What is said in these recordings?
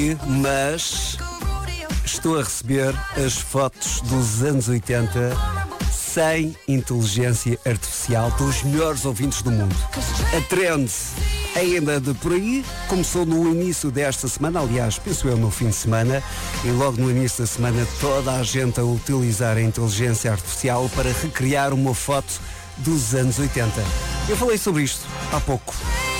mas estou a receber as fotos dos anos 80 sem inteligência artificial dos melhores ouvintes do mundo. A trend ainda de por aí começou no início desta semana, aliás, penso eu no fim de semana, e logo no início da semana toda a gente a utilizar a inteligência artificial para recriar uma foto dos anos 80. Eu falei sobre isto há pouco.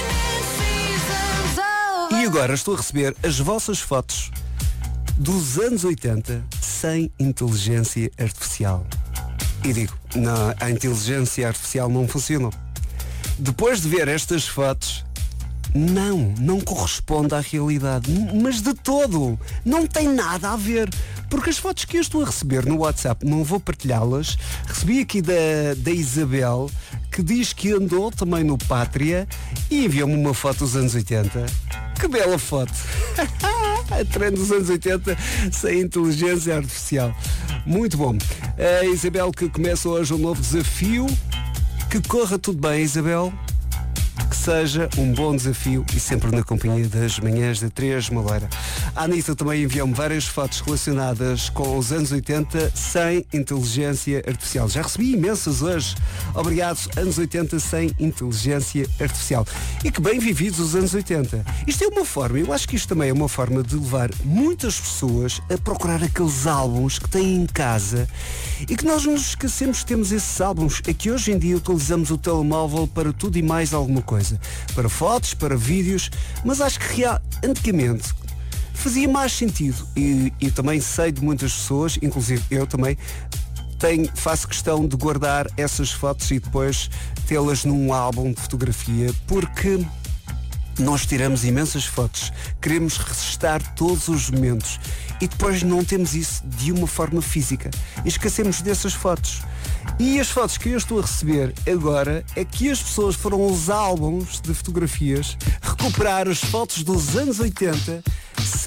E agora estou a receber as vossas fotos dos anos 80 sem inteligência artificial. E digo, não, a inteligência artificial não funcionou. Depois de ver estas fotos, não corresponde à realidade, mas de todo, não tem nada a ver, porque as fotos que eu estou a receber no WhatsApp, não vou partilhá-las, recebi aqui da Isabel, que diz que andou também no Pátria e enviou-me uma foto dos anos 80. Que bela foto! A trend dos anos 80 sem inteligência artificial. Muito bom. A Isabel que começa hoje um novo desafio. Que corra tudo bem, Isabel. Que seja um bom desafio e sempre na companhia das manhãs da 3 Madeira. A Anitta também enviou-me várias fotos relacionadas com os anos 80 sem inteligência artificial. Já recebi imensas hoje. Obrigado, anos 80 sem inteligência artificial. E que bem vividos os anos 80. Isto é uma forma, eu acho que isto também é uma forma de levar muitas pessoas a procurar aqueles álbuns que têm em casa e que nós nos esquecemos que temos esses álbuns. É que hoje em dia utilizamos o telemóvel para tudo e mais alguma coisa. Para fotos, para vídeos, mas acho que antigamente fazia mais sentido e também sei de muitas pessoas, inclusive eu também, faço questão de guardar essas fotos e depois tê-las num álbum de fotografia, porque nós tiramos imensas fotos, queremos registrar todos os momentos e depois não temos isso de uma forma física e esquecemos dessas fotos. E as fotos que eu estou a receber agora é que as pessoas foram aos álbuns de fotografias recuperar as fotos dos anos 80